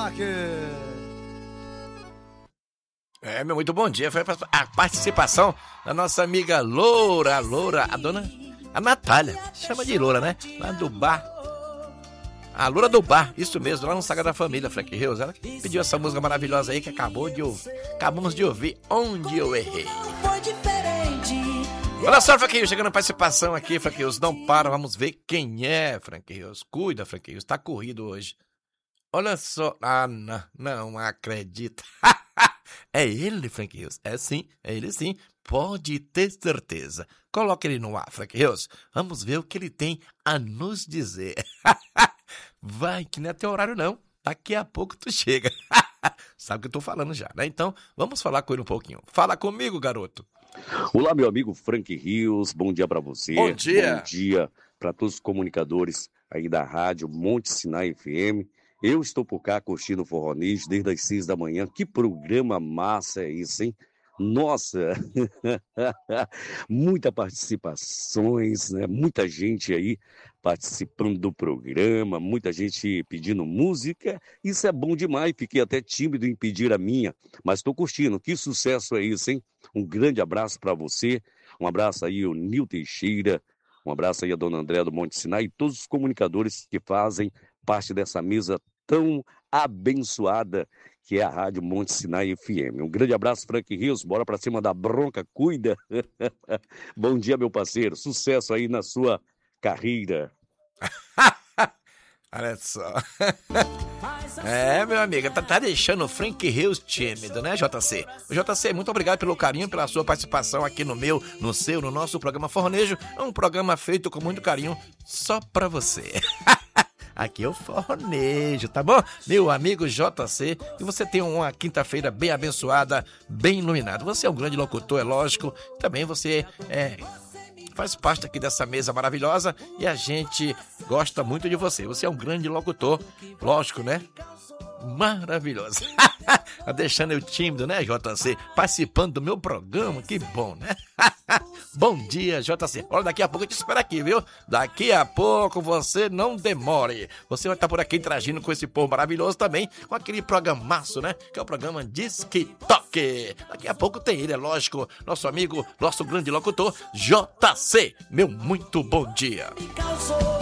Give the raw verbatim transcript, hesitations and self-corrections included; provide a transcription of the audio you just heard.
destaque. É, meu, muito bom dia. Foi a participação da nossa amiga Loura, a Loura, a dona, a Natália, chama de Loura, né? Lá do bar. A Loura do bar, isso mesmo, lá no Saga da Família, Frank Hills. Ela pediu essa música maravilhosa aí que acabou de ouvir. Acabamos de ouvir Onde Eu Errei. Olha só, Frank Hills, chegando a participação aqui, Frank Hills. Não para, vamos ver quem é, Frank Hills. Cuida, Frank Hills, tá corrido hoje. Olha só. Ah, não, não acredito. É ele, Frank Hills. É sim, é ele sim. Pode ter certeza. Coloque ele no ar, Frank Hills. Vamos ver o que ele tem a nos dizer. Vai, que não é teu horário não. Daqui a pouco tu chega. Sabe o que eu tô falando já, né? Então, vamos falar com ele um pouquinho. Fala comigo, garoto. Olá, meu amigo Frank Hills. Bom dia pra você. Bom dia. Bom dia para todos os comunicadores aí da rádio Monte Sinai F M. Eu estou por cá curtindo o Forronejo desde as seis da manhã. Que programa massa é isso, hein? Nossa, muitas participações, né? Muita gente aí participando do programa, muita gente pedindo música. Isso é bom demais, fiquei até tímido em pedir a minha, mas estou curtindo. Que sucesso é isso, hein? Um grande abraço para você, um abraço aí ao Nil Teixeira, um abraço aí a dona Andréa do Monte Sinai e todos os comunicadores que fazem parte dessa mesa tão abençoada que é a Rádio Monte Sinai F M. Um grande abraço, Frank Hills. Bora pra cima da bronca, cuida. Bom dia, meu parceiro. Sucesso aí na sua carreira. Olha só. É, meu amigo, tá, tá deixando o Frank Hills tímido, né, J C? O J C, muito obrigado pelo carinho, pela sua participação aqui no meu, no seu, no nosso programa Forronejo. É um programa feito com muito carinho só pra você. Aqui é o Forronejo, tá bom? Meu amigo J C, e você tem uma quinta-feira bem abençoada, bem iluminada. Você é um grande locutor, é lógico. Também você é, faz parte aqui dessa mesa maravilhosa e a gente gosta muito de você. Você é um grande locutor, lógico, né? Maravilhoso. Tá deixando eu tímido, né, J C? Participando do meu programa, que bom, né? Bom dia, J C. Olha, daqui a pouco eu te espero aqui, viu? Daqui a pouco você não demore. Você vai estar por aqui interagindo com esse povo maravilhoso também, com aquele programaço, né? Que é o programa Disque Toque. Daqui a pouco tem ele, é lógico, nosso amigo, nosso grande locutor, J C. Meu muito bom dia.